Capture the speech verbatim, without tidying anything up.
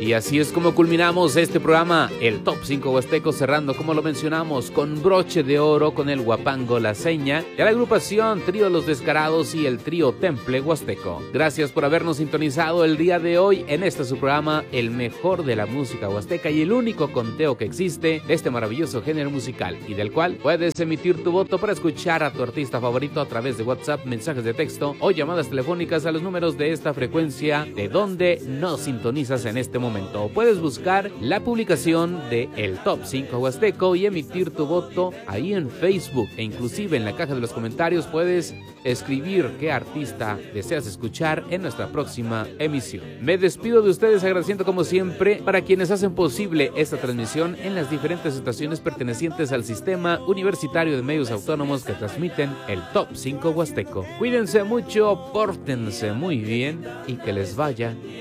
Y así es como culminamos este programa, el Top cinco Huasteco, cerrando, como lo mencionamos, con broche de oro con el Huapango La Seña, de la agrupación Trío Los Descarados y el Trío Temple Huasteco. Gracias por habernos sintonizado el día de hoy en este su programa, el mejor de la música huasteca y el único conteo que existe de este maravilloso género musical, y del cual puedes emitir tu voto para escuchar a tu artista favorito a través de WhatsApp, mensajes de texto o llamadas telefónicas a los números de esta frecuencia de donde nos sintonizas en este momento. Puedes buscar la publicación de el Top cinco Huasteco y emitir tu voto ahí en Facebook, e inclusive en la caja de los comentarios puedes escribir qué artista deseas escuchar en nuestra próxima emisión. Me despido de ustedes agradeciendo como siempre para quienes hacen posible esta transmisión en las diferentes estaciones pertenecientes al Sistema Universitario de Medios Autónomos que transmiten el Top cinco Huasteco. Cuídense mucho, pórtense muy bien y que les vaya